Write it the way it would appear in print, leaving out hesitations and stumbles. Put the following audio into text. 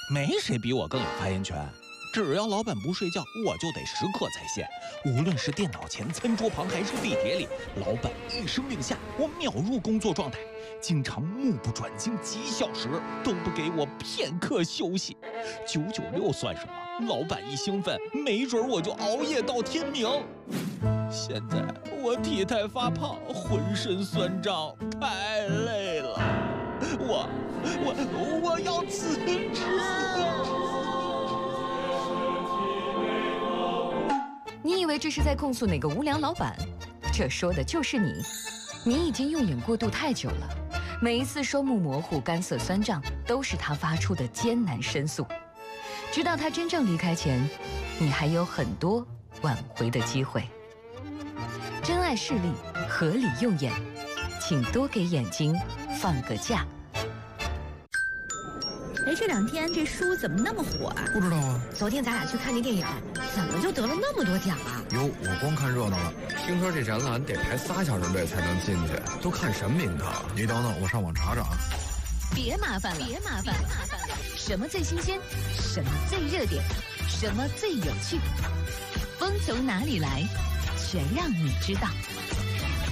没谁比我更有发言权。只要老板不睡觉，我就得时刻在线。无论是电脑前、餐桌旁，还是地铁里，老板一声令下，我秒入工作状态。经常目不转睛几小时，都不给我片刻休息。996算什么？老板一兴奋，没准我就熬夜到天明。现在我体态发胖，浑身酸胀，太累了。我要辞职。 你以为这是在控诉哪个无良老板？这说的就是你。你已经用眼过度太久了，每一次双目模糊、干涩酸胀，都是他发出的艰难申诉。直到他真正离开前，你还有很多挽回的机会。珍爱视力，合理用眼，请多给眼睛放个假。 哎，这2天这书怎么那么火啊？ 不知道啊。 昨天咱俩去看那电影，怎么就得了那么多奖啊？ 哟，我光看热闹了。听说这展览得排3小时队才能进去，都看什么名堂？你等等，我上网查查啊。 别麻烦了，什么最新鲜？什么最热点？什么最有趣？风从哪里来？全让你知道。